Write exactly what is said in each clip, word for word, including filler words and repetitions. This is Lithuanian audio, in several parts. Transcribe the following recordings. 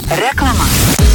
Reklama.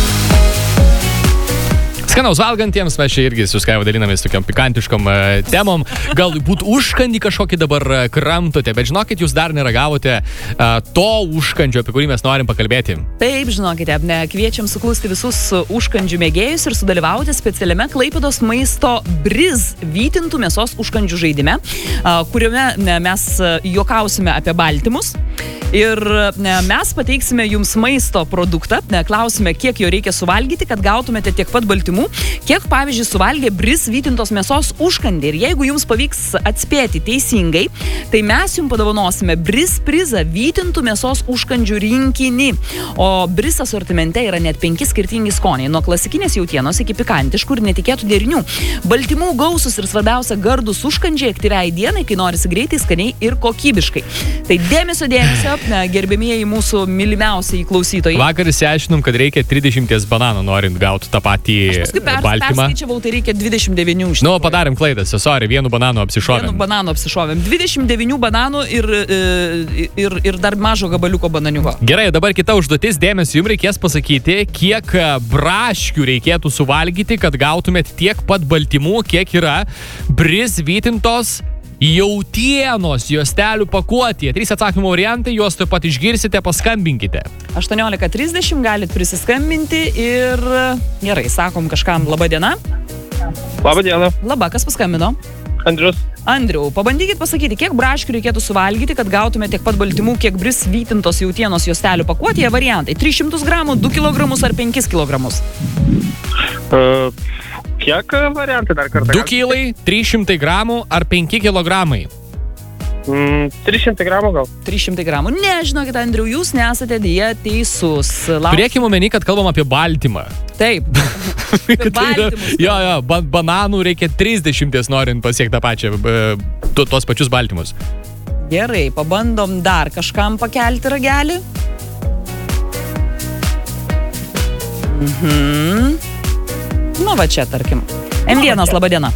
Skanaus valgantiems, mes čia irgi su Skaiva dalinamės tokiam pikantiškom uh, temom. Galbūt užkandį kažkokį dabar uh, kramtote, bet žinokit, jūs dar neragavote uh, to užkandžio, apie kurį mes norim pakalbėti. Taip, žinokite, ne, kviečiam suklusti visus užkandžių mėgėjus ir sudalyvauti specialiame Klaipėdos maisto Briz vytintų mėsos užkandžių žaidime, uh, kuriame ne, mes uh, juokausime apie baltymus. Ir ne, mes pateiksime jums maisto produktą, ne, klausime, kiek jo reikia suvalgyti, kad gautumėte tiek pat baltymų, kiek, pavyzdžiui, suvalgė Briz vytintos mėsos užkandį. Ir jeigu jums pavyks atspėti teisingai, tai mes jums padovanosime Briz prizą vytintų mėsos užkandžių rinkinį. O Briz asortimente yra net penki skirtingi skoniai, nuo klasikinės jautienos iki pikantiškų ir netikėtų derinių. Baltymų gausus ir svarbiausia gardus užkandžiai aktyviai dienai, kai norisi greitai, skaniai ir kokybiškai. Tai dėmesio, dėmesio, gerbėmieji mūsų mylimiausiai klausytojai. Vakar įsiaiškinom, kad reikia trisdešimt bananų norint gauti tą patį pers, baltymą. Perskaičiavau, tai reikia dvidešimt devyni. Nu, padarėm klaidą, sorry, vienu bananu apsišovėm. Vienu bananu apsišovėm. dvidešimt devyni bananų ir, ir, ir dar mažo gabaliuko bananiuko. Gerai, dabar kita užduotis, dėmesio, jums reikės pasakyti, kiek braškių reikėtų suvalgyti, kad gautumėt tiek pat baltymų, kiek yra Briz vytintos jautienos juostelių pakuotėje. Trys atsakymų variantai, juos taip pat išgirsite, paskambinkite. aštuoniolika trisdešimt galit prisiskambinti ir gerai, sakom kažkam laba diena. Labą dieną. Laba, kas paskambino? Andrius. Andriau, pabandykit pasakyti, kiek braškių reikėtų suvalgyti, kad gautume tiek pat baltymų, kiek Briz vytintos jautienos juostelių pakuotėje. Variantai tris šimtus gramų, du kilogramus ar penkis kilogramus? Uh, kiek variantai dar kartą? du kilai, trys šimtai gramų ar penki kilogramai? Mm, trys šimtai gramų gal? trys šimtai gramų. Ne, žinokit, Andriau, jūs nesate dėja teisus. Lauk... Turėkime omeny, kad kalbam apie baltymą. Taip. Kad tai yra, jo, jo, ba- bananų reikia trisdešimt norint pasiekti tą pačią, to, tos pačius baltymus. Gerai, pabandom dar kažkam pakelti ragelį. Mhm. Nu va čia, tarkim. M vienas, laba diena.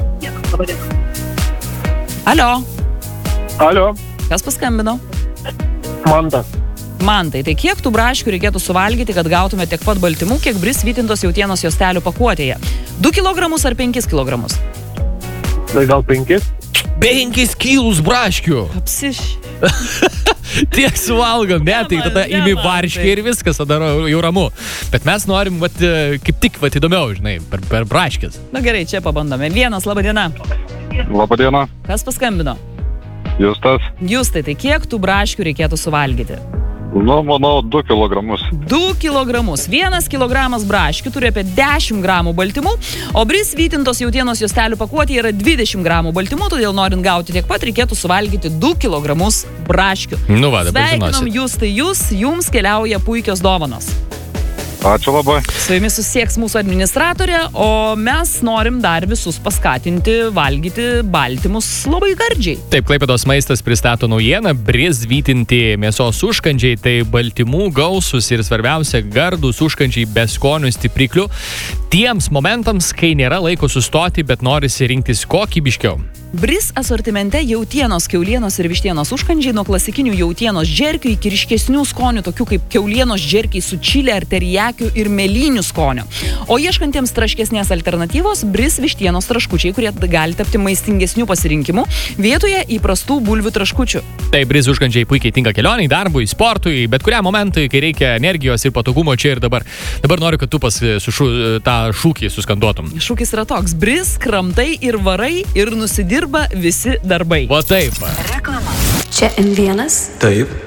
Alio. Alio. Kas paskambino? Manta. Mantai, tai kiek tų braškių reikėtų suvalgyti, kad gautume tiek pat baltymų, kiek Briz vytintos jautienos juostelių pakuotėje? du kilogramus ar penkis kilogramus? Tai gal penkis? penkis kilus braškių. Apsiš. Tiek suvalgom, ne, tai tada Ne, imi man, varškę tai. ir viskas, tada jau ramu. Bet mes norim, vat, kaip tik, vat, įdomiau, žinai, per, per braškės. Na gerai, čia pabandome. Vienas, laba diena. Labą dieną. Kas paskambino? Justas. Justai, tai kiek tų braškių reikėtų suvalgyti? Nu, manau, du kilogramus. du kilogramus. Vienas kilogramas braškių turi apie dešimt gramų baltymų, o Briz vytintos jautienos juostelių pakuotėje yra dvidešimt gramų baltymų, todėl norint gauti tiek pat reikėtų suvalgyti du kilogramus braškių. Nu va, dabar Sveikinam žinosit. jūs, tai jūs, jums keliauja puikios dovanos. Ačiū labai. Su jumis susieks mūsų administratorė, o mes norim dar visus paskatinti valgyti baltymus labai gardžiai. Taip, Klaipėdos maistas pristato naujieną, Briz vytinti mėsos užkandžiai, tai baltymų gausus ir svarbiausia gardus užkandžiai be skonių stipriklių. Tiems momentams, kai nėra laiko sustoti, bet norisi rinktis kokybiškiau. Briz asortimente jautienos, kiaulienos ir vištienos užkandžiai nuo klasikinių jautienos džerkių iki ryškesnių skonių, tokių kaip kiaulienos džerkiai su čili ar terijakių ir mėlynių skonio. O ieškantiems traškesnės alternatyvos, Briz vištienos traškučiai, kurie gali tapti maistingesnių pasirinkimų vietoje įprastų bulvių traškučių. Tai Briz užkandžiai puikiai tinka kelioniai, darbui, sportui, bet kuriam momentui, kai reikia energijos ir patogumo čia ir dabar. Dabar noriu, kad tu pas su šu, tą šūkį suskanduotum. Šūkis yra toks: Briz, kramtai ir varai ir nusidirba visi darbai. O taip. Reklama. Čia M vienas. Taip.